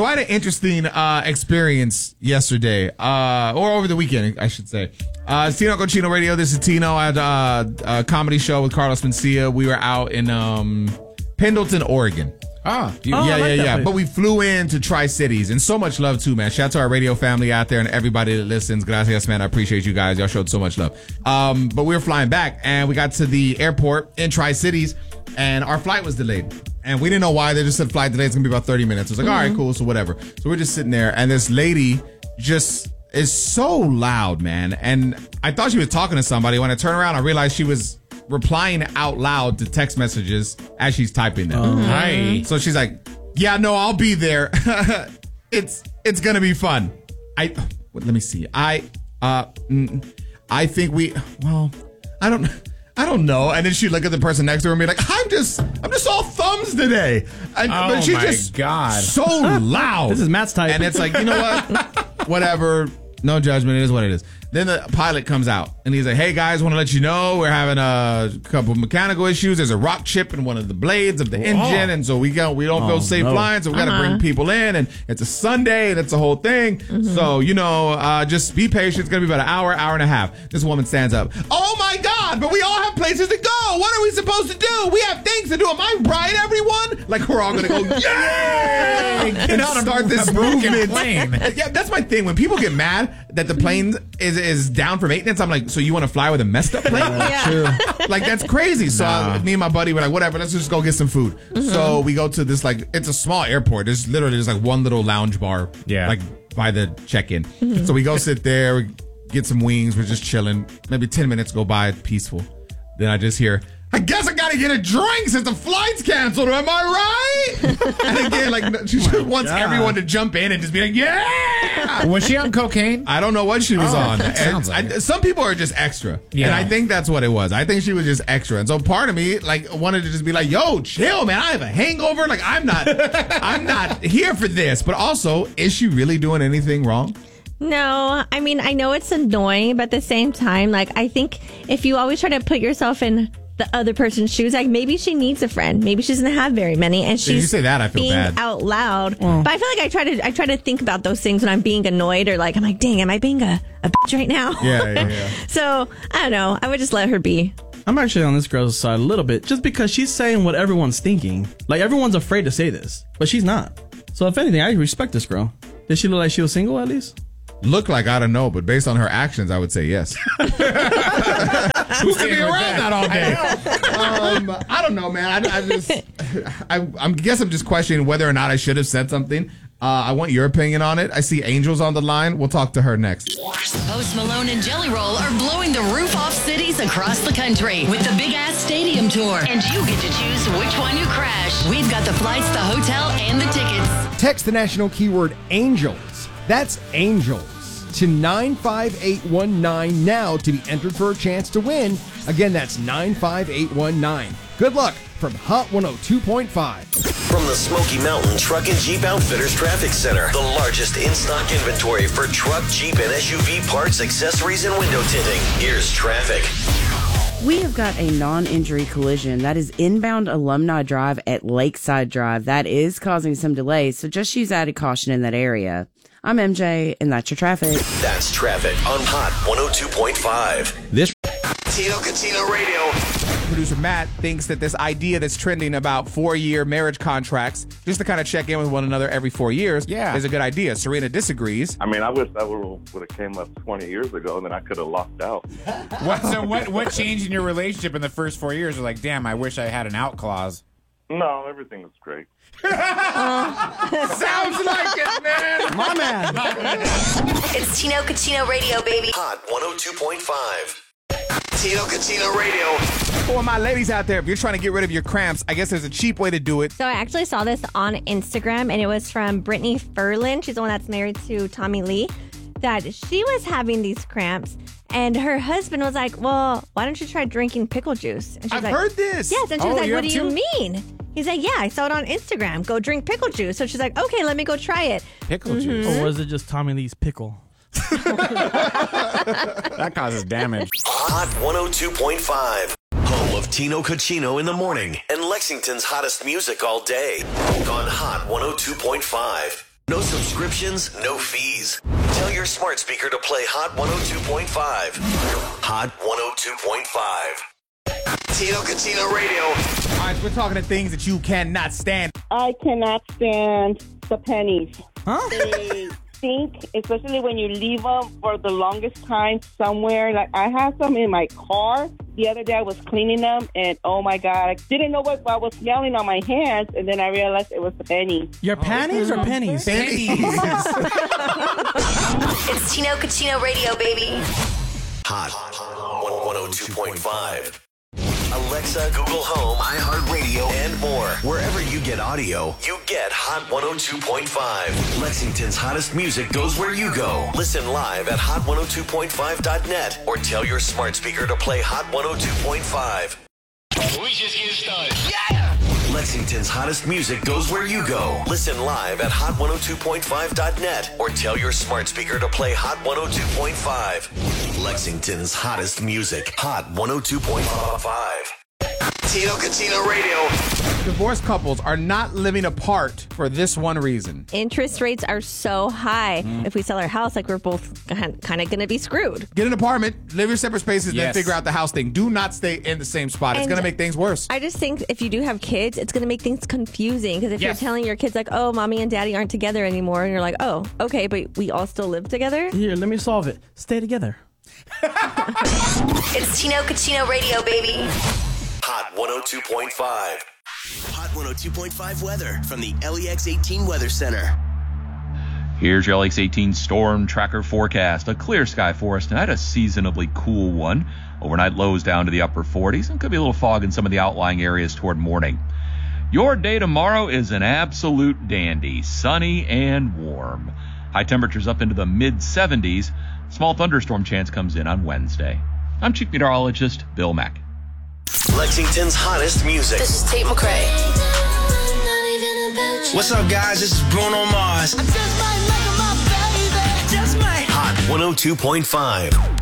So I had an interesting experience yesterday, or over the weekend, I should say. It's Tino Cochino Radio. This is Tino. I had a comedy show with Carlos Mencia. We were out in Pendleton, Oregon. Yeah. But we flew into Tri-Cities, and so much love too, man. Shout out to our radio family out there and everybody that listens. Gracias, man. I appreciate you guys. Y'all showed so much love. But we were flying back, and we got to the airport in Tri-Cities, and our flight was delayed. And we didn't know why. They just said flight delay. It's going to be about 30 minutes. I was like, all right, cool. So whatever. So we're just sitting there. And this lady just is so loud, man. And I thought she was talking to somebody. When I turned around, I realized she was replying out loud to text messages as she's typing them. Hi. So she's like, yeah, no, I'll be there. It's going to be fun. Let me see. I think I don't know. And then she look at the person next to her and be like, I'm just all thumbs today. But she's just so loud. This is Matt's type. And it's like, you know what? Whatever. No judgment. It is what it is. Then the pilot comes out and he's like, hey guys, want to let you know we're having a couple of mechanical issues. There's a rock chip in one of the blades of the engine. And so we don't feel safe flying. So we got to bring people in, and it's a Sunday and it's a whole thing. So, just be patient. It's going to be about an hour and a half. This woman stands up. Oh my God, but we all have places to go. What are we supposed to do? We have things to do. Am I right, everyone? Like, we're all going to go, yay! And start this movement. Plane. Yeah, that's my thing. When people get mad that the plane is down for maintenance, I'm like, so you want to fly with a messed up plane? Like, that's crazy. So me and my buddy were like, whatever, let's just go get some food. So we go to this, like, it's a small airport. There's literally just like one little lounge bar, like by the check-in. So we go sit there, we get some wings, we're just chilling. Maybe 10 minutes go by, peaceful. Then I just hear, I guess I gotta get a drink since the flight's canceled. Am I right? And again, like, she just wants everyone to jump in and just be like, yeah! Was she on cocaine? I don't know what she was on. Sounds like some people are just extra. Yeah. And I think that's what it was. I think she was just extra. And so part of me, like, wanted to just be like, yo, chill, man. I have a hangover. Like, I'm not here for this. But also, is she really doing anything wrong? No, I mean, I know it's annoying, but at the same time, like, I think if you always try to put yourself in the other person's shoes, like, maybe she needs a friend, maybe she doesn't have very many, and she's you say that, I feel being bad. out loud. But I feel like I try to think about those things when I'm being annoyed, or like, I'm like, dang, am I being a bitch right now? Yeah. So I don't know. I would just let her be. I'm actually on this girl's side a little bit, just because she's saying what everyone's thinking. Like, everyone's afraid to say this, but she's not. So if anything, I respect this girl. Did she look like she was single at least? Look like, I don't know, but based on her actions, I would say yes. Who's gonna be around that all day? I don't know, man. I guess I'm just questioning whether or not I should have said something. I want your opinion on it. I see Angel's on the line. We'll talk to her next. Post Malone and Jelly Roll are blowing the roof off cities across the country with the Big Ass Stadium Tour. And you get to choose which one you crash. We've got the flights, the hotel, and the tickets. Text the national keyword ANGELS. That's ANGELS to 95819 now to be entered for a chance to win. Again, that's 95819. Good luck from Hot 102.5. From the Smoky Mountain Truck and Jeep Outfitters Traffic Center, the largest in-stock inventory for truck, Jeep, and SUV parts, accessories, and window tinting. Here's traffic. We have got a non-injury collision that is inbound Alumni Drive at Lakeside Drive. That is causing some delays, so just use added caution in that area. I'm MJ, and that's your traffic. That's traffic on Hot 102.5. This Tino Cochino Radio. Producer Matt thinks that this idea that's trending about 4-year marriage contracts, just to kind of check in with one another every 4 years, is a good idea. Serena disagrees. I mean, I wish that would have came up 20 years ago, and then I could have locked out. What changed in your relationship in the first 4 years? You're like, damn, I wish I had an out clause. No, everything was great. Sounds like it, man. my man. It's Tino Cochino Radio, baby. Hot 102.5. Tino Cochino Radio. For my ladies out there, if you're trying to get rid of your cramps, I guess there's a cheap way to do it. So I actually saw this on Instagram, and it was from Brittany Ferlin. She's the one that's married to Tommy Lee. That she was having these cramps, and her husband was like, well, why don't you try drinking pickle juice? And she's I've like, heard this. Yes, and she was like, what do you too? mean? He's like, yeah, I saw it on Instagram. Go drink pickle juice. So she's like, okay, let me go try it. Pickle juice. Or was it just Tommy Lee's pickle? That causes damage. Hot 102.5. Home of Tino Cochino in the morning and Lexington's hottest music all day. On Hot 102.5. No subscriptions, no fees. Tell your smart speaker to play Hot 102.5. Hot 102.5. Tino Cucino Radio. All right, so we're talking to things that you cannot stand. I cannot stand the pennies. Huh? They stink, especially when you leave them for the longest time somewhere. Like, I have some in my car. The other day I was cleaning them, and oh my God, I didn't know what I was smelling on my hands, and then I realized it was the pennies. Your panties or pennies? Pennies. It's Tino Cucino Radio, baby. Hot 102.5. Alexa, Google Home, iHeartRadio, and more. Wherever you get audio, you get Hot 102.5. Lexington's hottest music goes where you go. Listen live at hot102.5.net or tell your smart speaker to play Hot 102.5. We just get started. Yeah! Lexington's hottest music goes where you go. Listen live at hot102.5.net or tell your smart speaker to play Hot 102.5. Lexington's hottest music, Hot 102.5. Tino Cucino Radio. Divorced couples are not living apart for this one reason. Interest rates are so high. If we sell our house, like, we're both kind of going to be screwed. Get an apartment, live your separate spaces, then Yes. figure out the house thing. Do not stay in the same spot. It's And going to make things worse. I just think if you do have kids, it's going to make things confusing. Because if Yes. you're telling your kids, like, oh, mommy and daddy aren't together anymore, and you're like, oh, okay, but we all still live together. Here, let me solve it. Stay together. It's Tino Cucino Radio, baby. Hot 102.5. Hot 102.5 weather from the LEX 18 Weather Center. Here's your LEX 18 storm tracker forecast. A clear sky for us tonight, a seasonably cool one. Overnight lows down to the upper 40s, and could be a little fog in some of the outlying areas toward morning. Your day tomorrow is an absolute dandy, sunny and warm. High temperatures up into the mid-70s. Small thunderstorm chance comes in on Wednesday. I'm Chief Meteorologist Bill Mack. Lexington's hottest music. This is Tate McRae. What's up, guys? This is Bruno Mars. Hot 102.5.